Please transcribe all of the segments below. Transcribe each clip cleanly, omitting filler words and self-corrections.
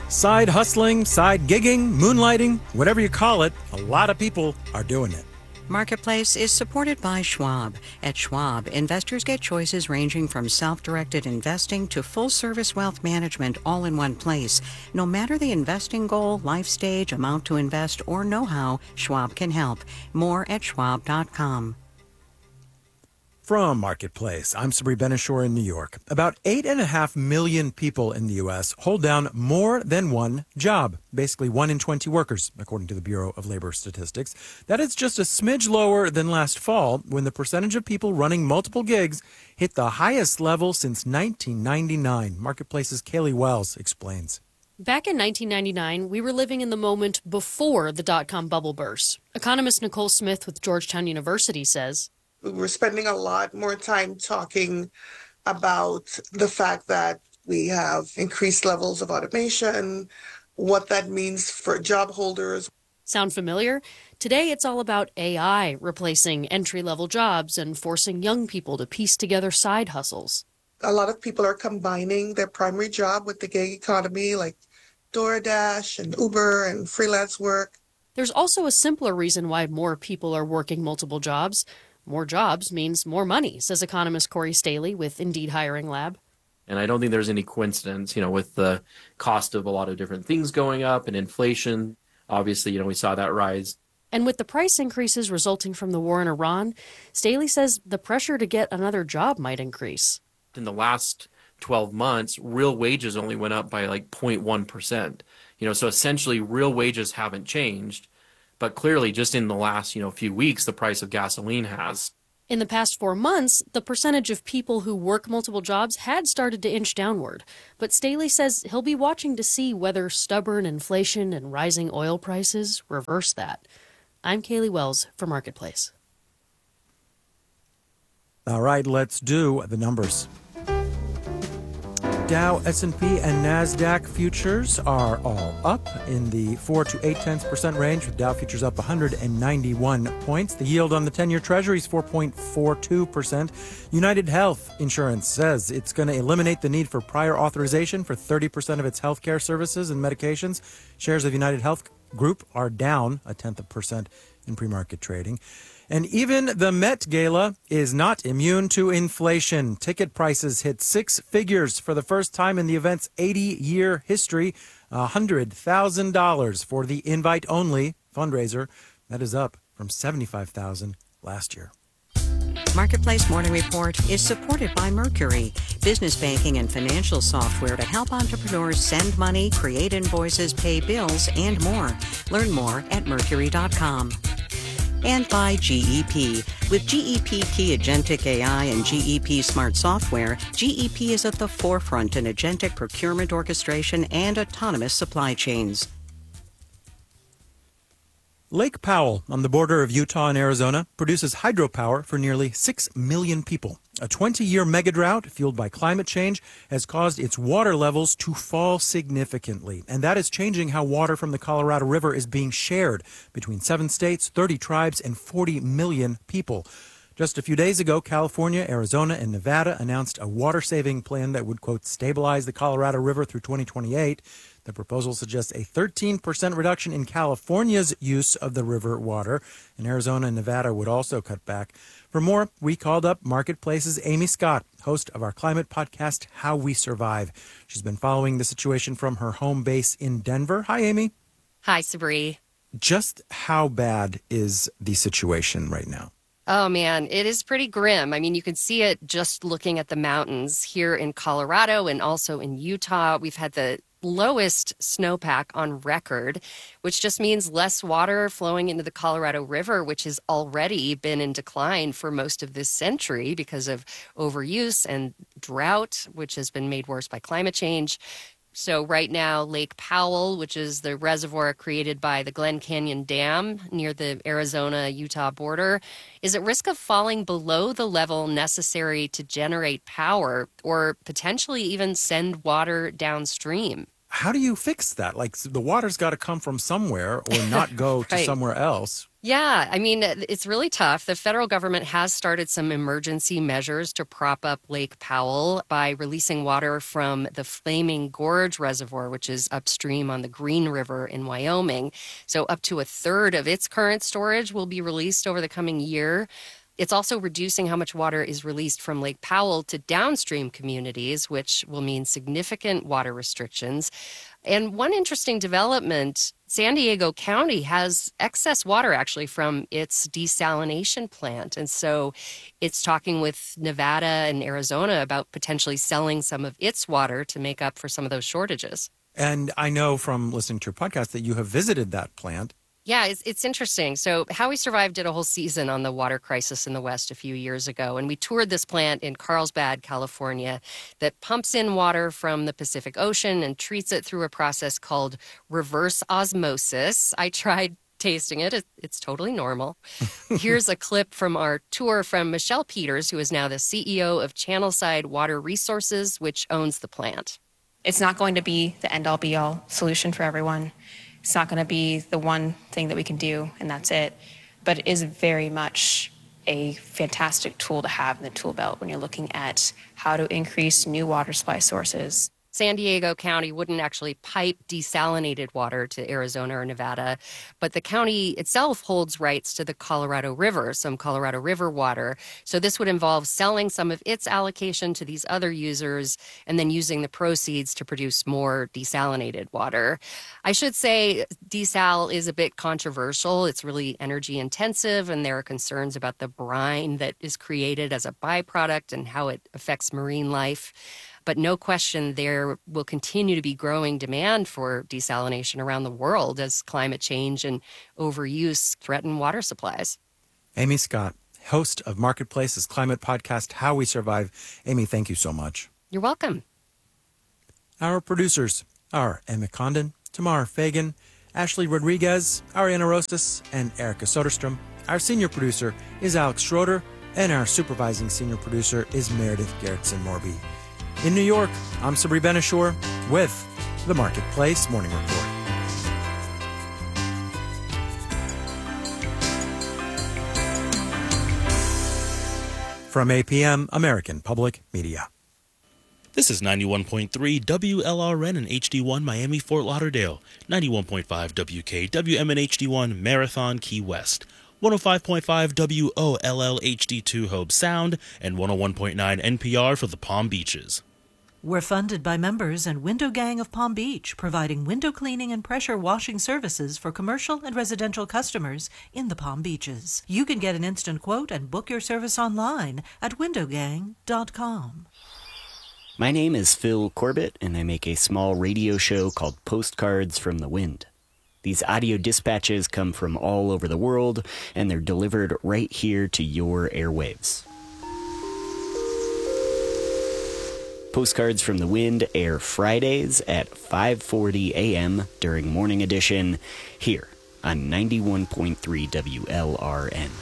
Side hustling, side gigging, moonlighting, whatever you call it, a lot of people are doing it. Marketplace is supported by Schwab. At Schwab, investors get choices ranging from self-directed investing to full-service wealth management all in one place. No matter the investing goal, life stage, amount to invest, or know-how, Schwab can help. More at schwab.com. From Marketplace, I'm Sabri Benishore in New York. About 8.5 million people in the U.S. hold down more than one job, basically 1 in 20 workers, according to the Bureau of Labor Statistics. That is just a smidge lower than last fall, when the percentage of people running multiple gigs hit the highest level since 1999. Marketplace's Kaylee Wells explains. Back in 1999, we were living in the moment before the dot-com bubble burst. Economist Nicole Smith with Georgetown University says, we're spending a lot more time talking about the fact that we have increased levels of automation, what that means for job holders. Sound familiar? Today, it's all about AI replacing entry-level jobs and forcing young people to piece together side hustles. A lot of people are combining their primary job with the gig economy, like DoorDash and Uber and freelance work. There's also a simpler reason why more people are working multiple jobs. More jobs means more money, says economist Corey Staley with Indeed Hiring Lab. And I don't think there's any coincidence, with the cost of a lot of different things going up and inflation. Obviously, we saw that rise. And with the price increases resulting from the war in Iran, Staley says the pressure to get another job might increase. In the last 12 months, real wages only went up by like 0.1%. So essentially real wages haven't changed. But clearly, just in the last, few weeks, the price of gasoline has. In the past 4 months, the percentage of people who work multiple jobs had started to inch downward. But Staley says he'll be watching to see whether stubborn inflation and rising oil prices reverse that. I'm Kaylee Wells for Marketplace. All right, let's do the numbers. Dow, S&P, and NASDAQ futures are all up in the 4 to 0.8% range, with Dow futures up 191 points. The yield on the 10-year Treasury is 4.42%. United Health Insurance says it's going to eliminate the need for prior authorization for 30% of its healthcare services and medications. Shares of United Health Group are down 0.1% in pre-market trading. And even the Met Gala is not immune to inflation. Ticket prices hit six figures for the first time in the event's 80-year history, $100,000 for the invite-only fundraiser. That is up from $75,000 last year. Marketplace Morning Report is supported by Mercury, business banking and financial software to help entrepreneurs send money, create invoices, pay bills, and more. Learn more at Mercury.com. And by GEP. With GEP Key Agentic AI and GEP Smart Software, GEP is at the forefront in agentic procurement orchestration and autonomous supply chains. Lake Powell, on the border of Utah and Arizona, produces hydropower for nearly 6 million people. A 20-year megadrought fueled by climate change has caused its water levels to fall significantly, and that is changing how water from the Colorado River is being shared between 7 states, 30 tribes, and 40 million people. Just a few days ago, California, Arizona, and Nevada announced a water-saving plan that would, quote, stabilize the Colorado River through 2028. The proposal suggests a 13% reduction in California's use of the river water, and Arizona and Nevada would also cut back. For more, we called up Marketplace's Amy Scott, host of our climate podcast, How We Survive. She's been following the situation from her home base in Denver. Hi, Amy. Hi, Sabri. Just how bad is the situation right now? Oh, man, it is pretty grim. I mean, you can see it just looking at the mountains here in Colorado and also in Utah. We've had the lowest snowpack on record, which just means less water flowing into the Colorado River, which has already been in decline for most of this century because of overuse and drought, which has been made worse by climate change. So right now, Lake Powell, which is the reservoir created by the Glen Canyon Dam near the Arizona-Utah border, is at risk of falling below the level necessary to generate power or potentially even send water downstream. how do you fix that? Like, the water's got to come from somewhere or not go to Right. somewhere else. Yeah, I mean, it's really tough. The federal government has started some emergency measures to prop up Lake Powell by releasing water from the Flaming Gorge Reservoir, which is upstream on the Green River in Wyoming. So up to a third of its current storage will be released over the coming year. It's also reducing how much water is released from Lake Powell to downstream communities, which will mean significant water restrictions. And one interesting development, San Diego County has excess water actually from its desalination plant. And so it's talking with Nevada and Arizona about potentially selling some of its water to make up for some of those shortages. And I know from listening to your podcast that you have visited that plant. Yeah, it's interesting. So How We Survived did a whole season on the water crisis in the West a few years ago, and we toured this plant in Carlsbad, California, that pumps in water from the Pacific Ocean and treats it through a process called reverse osmosis. I tried tasting it. It's totally normal. Here's a clip from our tour from Michelle Peters, who is now the CEO of Channelside Water Resources, which owns the plant. It's not going to be the end-all be-all solution for everyone. It's not going to be the one thing that we can do, and that's it. But it is very much a fantastic tool to have in the tool belt when you're looking at how to increase new water supply sources. San Diego County wouldn't actually pipe desalinated water to Arizona or Nevada, but the county itself holds rights to the Colorado River, some Colorado River water. So this would involve selling some of its allocation to these other users and then using the proceeds to produce more desalinated water. I should say desal is a bit controversial. It's really energy intensive, and there are concerns about the brine that is created as a byproduct and how it affects marine life. But no question, there will continue to be growing demand for desalination around the world as climate change and overuse threaten water supplies. Amy Scott, host of Marketplace's climate podcast, How We Survive. Amy, thank you so much. You're welcome. Our producers are Emma Condon, Tamar Fagan, Ashley Rodriguez, Ariana Rosas, and Erica Soderstrom. Our senior producer is Alex Schroeder, and our supervising senior producer is Meredith Gerritsen-Morby. In New York, I'm Sabri Ben-Achour with the Marketplace Morning Report. From APM, American Public Media. This is 91.3 WLRN and HD1 Miami, Fort Lauderdale, 91.5 WKWM and HD1 Marathon, Key West, 105.5 WOLL HD2 Hobe Sound, and 101.9 NPR for the Palm Beaches. We're funded by members and Window Gang of Palm Beach, providing window cleaning and pressure washing services for commercial and residential customers in the Palm Beaches. You can get an instant quote and book your service online at windowgang.com. My name is Phil Corbett, and I make a small radio show called Postcards from the Wind. These audio dispatches come from all over the world, and they're delivered right here to your airwaves. Postcards from the Wind air Fridays at 5:40 a.m. during Morning Edition here on 91.3 WLRN.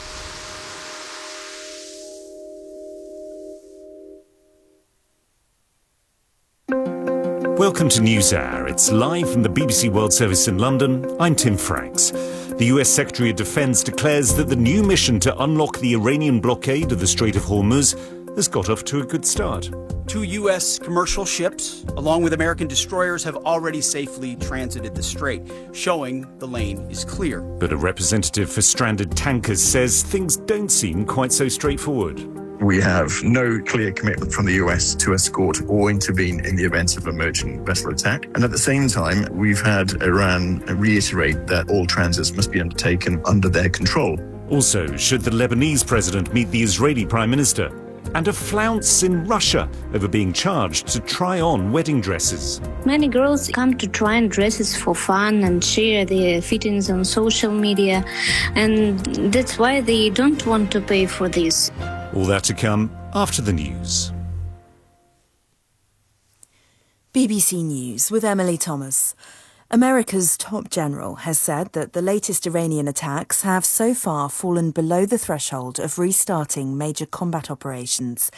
Welcome to NewsHour. It's live from the BBC World Service in London. I'm Tim Franks. The US Secretary of Defense declares that the new mission to unlock the Iranian blockade of the Strait of Hormuz has got off to a good start. 2 U.S. commercial ships, along with American destroyers, have already safely transited the strait, showing the lane is clear. But a representative for stranded tankers says things don't seem quite so straightforward. We have no clear commitment from the US to escort or intervene in the event of a merchant vessel attack. And at the same time, we've had Iran reiterate that all transits must be undertaken under their control. Also, should the Lebanese president meet the Israeli prime minister? And a flounce in Russia over being charged to try on wedding dresses. Many girls come to try on dresses for fun and share their fittings on social media, and that's why they don't want to pay for this. All that to come after the news. BBC News with Emily Thomas. America's top general has said that the latest Iranian attacks have so far fallen below the threshold of restarting major combat operations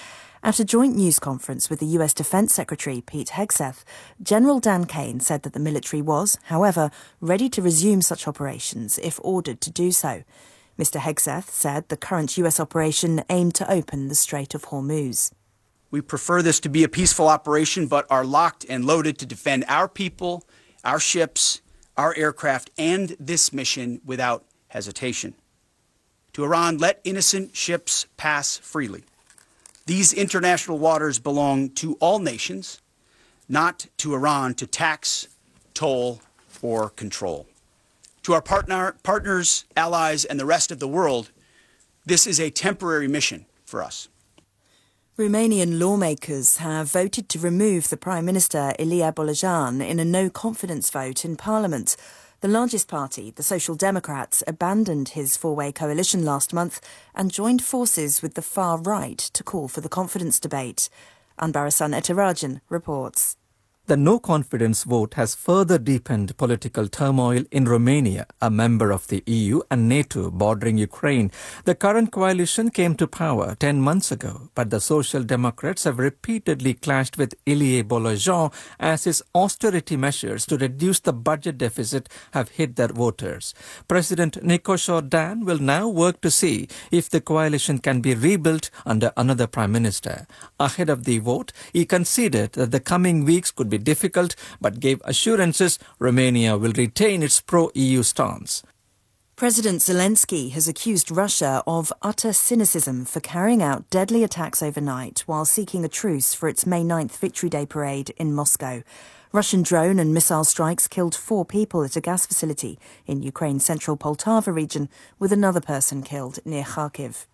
At a joint news conference with the US Defense Secretary Pete Hegseth, General Dan Kane said that the military was, however, ready to resume such operations if ordered to do so. Mr. Hegseth said the current US operation aimed to open the Strait of Hormuz. We prefer this to be a peaceful operation, but are locked and loaded to defend our people, our ships, our aircraft, and this mission without hesitation. To Iran, let innocent ships pass freely. These international waters belong to all nations, not to Iran to tax, toll, or control. To our partners, allies, and the rest of the world, this is a temporary mission for us. Romanian lawmakers have voted to remove the Prime Minister Ilie Bolojan in a no-confidence vote in Parliament. The largest party, the Social Democrats, abandoned his four-way coalition last month and joined forces with the far right to call for the confidence debate. Anbarasan Etirajan reports. The no-confidence vote has further deepened political turmoil in Romania, a member of the EU and NATO bordering Ukraine. The current coalition came to power 10 months ago, but the Social Democrats have repeatedly clashed with Ilie Bolojan as his austerity measures to reduce the budget deficit have hit their voters. President Nicolas Jordan will now work to see if the coalition can be rebuilt under another prime minister. Ahead of the vote, he conceded that the coming weeks could be difficult, but gave assurances Romania will retain its pro-EU stance. President Zelensky has accused Russia of utter cynicism for carrying out deadly attacks overnight while seeking a truce for its May 9th Victory Day parade in Moscow. Russian drone and missile strikes killed 4 people at a gas facility in Ukraine's central Poltava region, with another person killed near Kharkiv.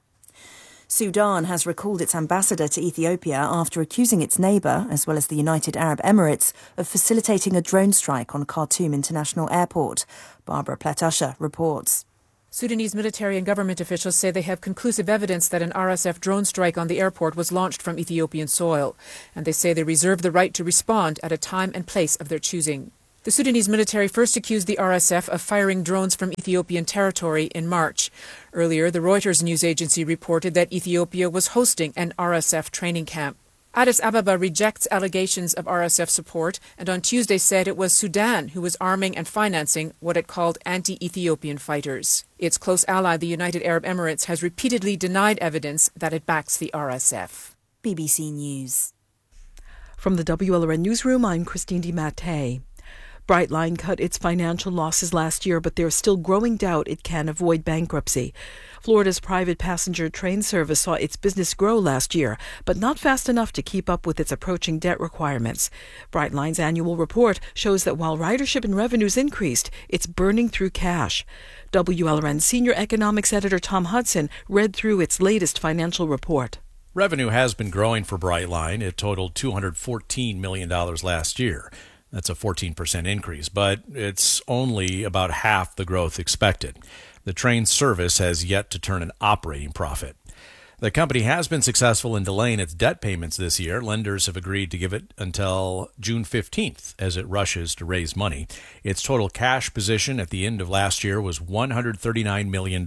Sudan has recalled its ambassador to Ethiopia after accusing its neighbour, as well as the United Arab Emirates, of facilitating a drone strike on Khartoum International Airport. Barbara Platasha reports. Sudanese military and government officials say they have conclusive evidence that an RSF drone strike on the airport was launched from Ethiopian soil, and they say they reserve the right to respond at a time and place of their choosing. The Sudanese military first accused the RSF of firing drones from Ethiopian territory in March. Earlier, the Reuters news agency reported that Ethiopia was hosting an RSF training camp. Addis Ababa rejects allegations of RSF support and on Tuesday said it was Sudan who was arming and financing what it called anti-Ethiopian fighters. Its close ally, the United Arab Emirates, has repeatedly denied evidence that it backs the RSF. BBC News. From the WLRN Newsroom, I'm Christine DiMattei. Brightline cut its financial losses last year, but there's still growing doubt it can avoid bankruptcy. Florida's private passenger train service saw its business grow last year, but not fast enough to keep up with its approaching debt requirements. Brightline's annual report shows that while ridership and revenues increased, it's burning through cash. WLRN senior economics editor Tom Hudson read through its latest financial report. Revenue has been growing for Brightline. It totaled $214 million last year. That's a 14% increase, but it's only about half the growth expected. The train service has yet to turn an operating profit. The company has been successful in delaying its debt payments this year. Lenders have agreed to give it until June 15th as it rushes to raise money. Its total cash position at the end of last year was $139 million, a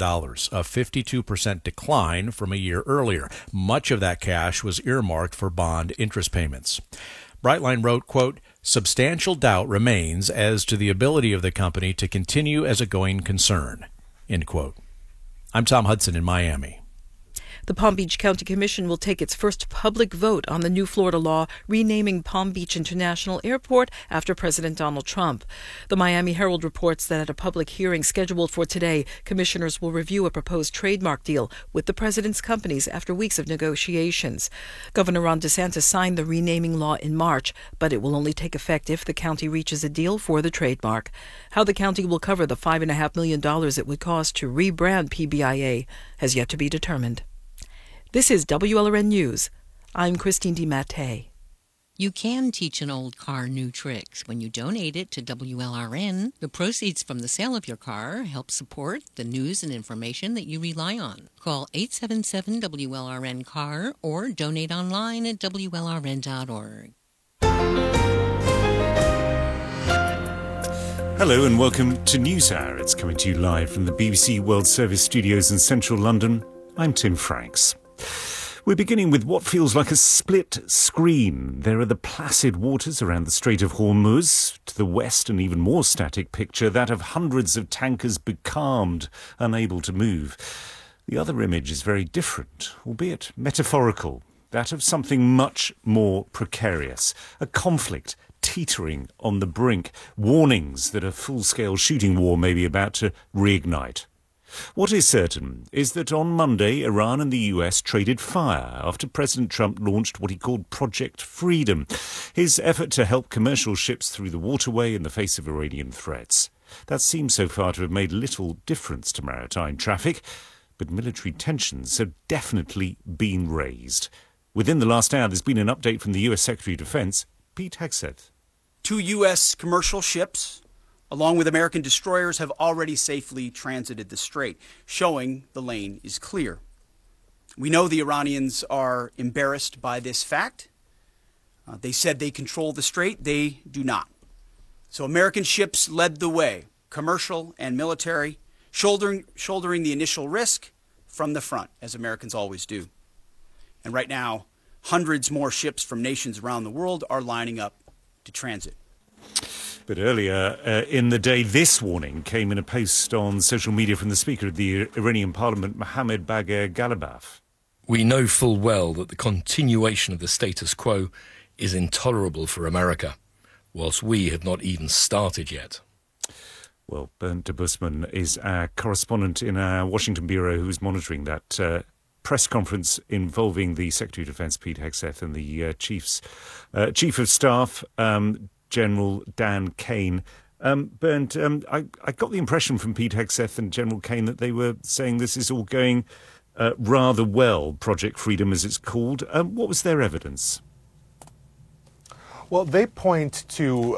52% decline from a year earlier. Much of that cash was earmarked for bond interest payments. Brightline wrote, quote, "Substantial doubt remains as to the ability of the company to continue as a going concern," end quote. I'm Tom Hudson in Miami. The Palm Beach County Commission will take its first public vote on the new Florida law renaming Palm Beach International Airport after President Donald Trump. The Miami Herald reports that at a public hearing scheduled for today, commissioners will review a proposed trademark deal with the president's companies after weeks of negotiations. Governor Ron DeSantis signed the renaming law in March, but it will only take effect if the county reaches a deal for the trademark. How the county will cover the $5.5 million it would cost to rebrand PBIA has yet to be determined. This is WLRN News. I'm Christine DiMattei. You can teach an old car new tricks. When you donate it to WLRN, the proceeds from the sale of your car help support the news and information that you rely on. Call 877-WLRN-CAR or donate online at WLRN.org. Hello and welcome to NewsHour. It's coming to you live from the BBC World Service studios in central London. I'm Tim Franks. We're beginning with what feels like a split screen. There are the placid waters around the Strait of Hormuz. To the west, an even more static picture, that of hundreds of tankers becalmed, unable to move. The other image is very different, albeit metaphorical, that of something much more precarious. A conflict teetering on the brink. Warnings that a full-scale shooting war may be about to reignite. What is certain is that on Monday, Iran and the US traded fire after President Trump launched what he called Project Freedom, his effort to help commercial ships through the waterway in the face of Iranian threats. That seems so far to have made little difference to maritime traffic, but military tensions have definitely been raised. Within the last hour, there's been an update from the US Secretary of Defense, Pete Hegseth. 2 U.S. commercial ships, along with American destroyers, have already safely transited the strait, showing the lane is clear. We know the Iranians are embarrassed by this fact. They said they control the strait. They do not. So American ships led the way, commercial and military, shouldering the initial risk from the front, as Americans always do. And right now, hundreds more ships from nations around the world are lining up to transit. But earlier in the day, this warning came in a post on social media from the Speaker of the Iranian Parliament, Mohammad Bagher Ghalibaf. We know full well that the continuation of the status quo is intolerable for America, whilst we have not even started yet. Well, Bernd de Busman is our correspondent in our Washington bureau who's monitoring that press conference involving the Secretary of Defense, Pete Hegseth, and the Chief of Staff, General Dan Kane. Bernd, I got the impression from Pete Hegseth and General Kane that they were saying this is all going rather well, Project Freedom as it's called. What was their evidence? Well, they point to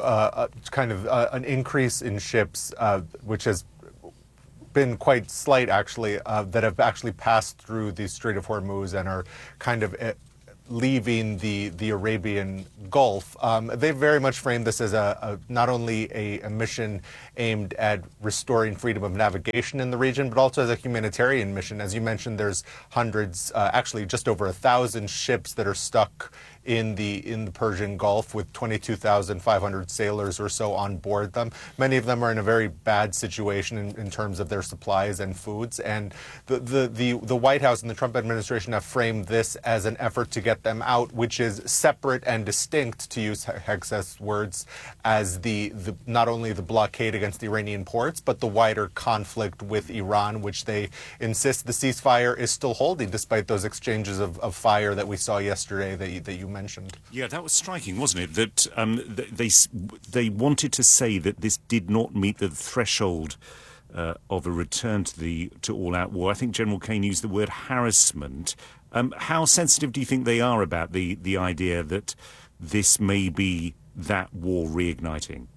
an increase in ships, which has been quite slight, actually, that have actually passed through the Strait of Hormuz and are kind of leaving the Arabian Gulf. They very much frame this as not only a mission aimed at restoring freedom of navigation in the region, but also as a humanitarian mission. As you mentioned, there's hundreds, actually just over 1,000 ships that are stuck in the Persian Gulf with 22,500 sailors or so on board them. Many of them are in a very bad situation in terms of their supplies and foods. And the White House and the Trump administration have framed this as an effort to get them out, which is separate and distinct, to use Hegseth's words, as the not only the blockade against the Iranian ports, but the wider conflict with Iran, which they insist the ceasefire is still holding, despite those exchanges of fire that we saw yesterday that you mentioned. Yeah, that was striking, wasn't it? That they wanted to say that this did not meet the threshold of a return to all-out war. I think General Kane used the word harassment. How sensitive do you think they are about the idea that this may be that war reigniting?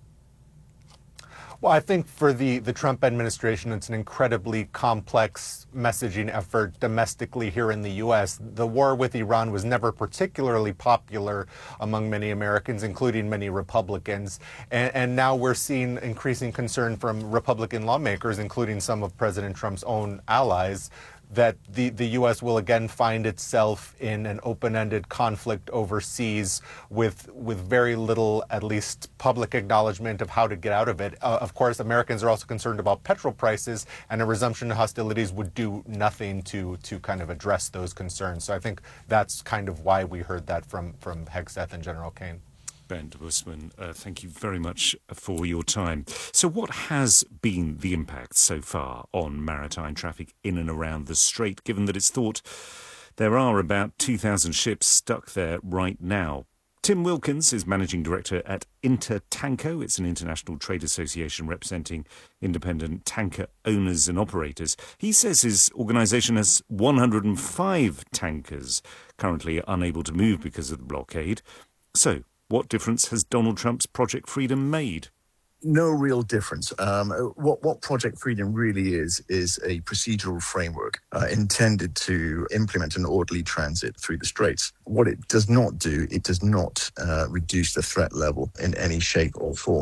Well, I think for the Trump administration, it's an incredibly complex messaging effort domestically here in the U.S. The war with Iran was never particularly popular among many Americans, including many Republicans. And now we're seeing increasing concern from Republican lawmakers, including some of President Trump's own allies, that the U.S. will again find itself in an open-ended conflict overseas with very little, at least, public acknowledgement of how to get out of it. Of course, Americans are also concerned about petrol prices, and a resumption of hostilities would do nothing to kind of address those concerns. So I think that's kind of why we heard that from Hegseth and General Kane. Bernd de Busman, thank you very much for your time. So what has been the impact so far on maritime traffic in and around the Strait, given that it's thought there are about 2,000 ships stuck there right now? Tim Wilkins is Managing Director at Intertanko. It's an international trade association representing independent tanker owners and operators. He says his organisation has 105 tankers currently unable to move because of the blockade. So, what difference has Donald Trump's Project Freedom made? No real difference. What Project Freedom really is a procedural framework intended to implement an orderly transit through the Straits. What it does not do, it does not reduce the threat level in any shape or form.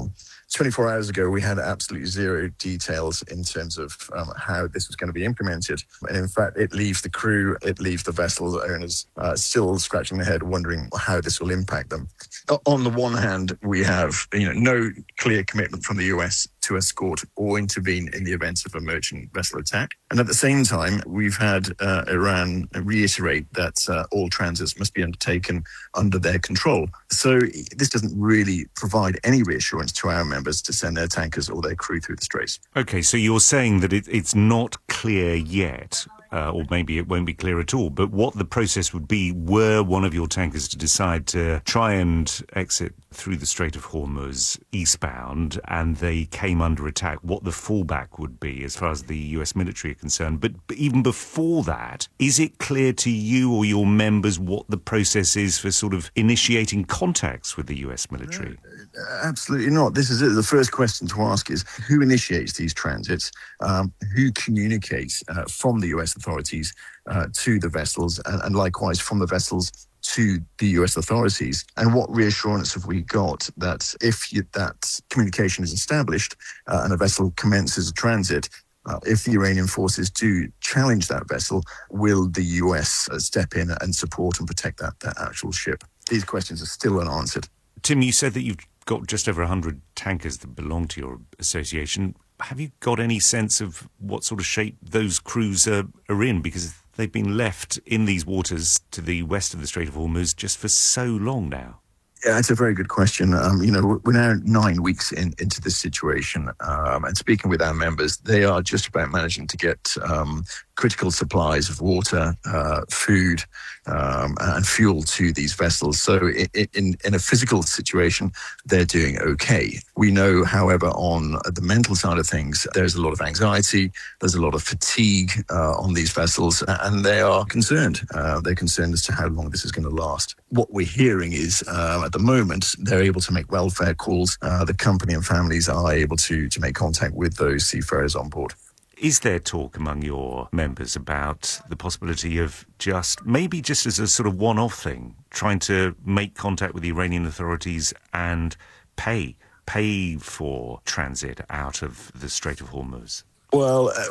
24 hours ago, we had absolutely zero details in terms of how this was going to be implemented. And in fact, it leaves the crew, it leaves the vessel owners still scratching their head, wondering how this will impact them. On the one hand, we have no clear commitment from the US to escort or intervene in the event of a merchant vessel attack. And at the same time, we've had Iran reiterate that all transits must be undertaken under their control. So this doesn't really provide any reassurance to our members to send their tankers or their crew through the Straits. Okay, so you're saying that it's not clear yet, or maybe it won't be clear at all, but what the process would be were one of your tankers to decide to try and exit through the Strait of Hormuz eastbound and they came under attack, what the fallback would be as far as the US military are concerned. But even before that, is it clear to you or your members what the process is for sort of initiating contacts with the US military? Absolutely not. This is it. The first question to ask is who initiates these transits, who communicates from the US authorities to the vessels, and likewise from the vessels to the US authorities, and what reassurance have we got that if that communication is established and a vessel commences a transit, if the Iranian forces do challenge that vessel, will the US step in and support and protect that actual ship? These questions are still unanswered. Tim, you said that you've got just over 100 tankers that belong to your association. Have you got any sense of what sort of shape those crews are in? Because they've been left in these waters to the west of the Strait of Hormuz just for so long now. Yeah, it's a very good question. We're now 9 weeks into this situation, and speaking with our members, they are just about managing to get critical supplies of water, food, and fuel to these vessels. So in a physical situation, they're doing okay. We know, however, on the mental side of things, there's a lot of anxiety, there's a lot of fatigue on these vessels, and they are concerned. They're concerned as to how long this is going to last. What we're hearing is, at the moment, they're able to make welfare calls. The company and families are able to make contact with those seafarers on board. Is there talk among your members about the possibility of just as a sort of one-off thing, trying to make contact with the Iranian authorities and pay for transit out of the Strait of Hormuz? Well,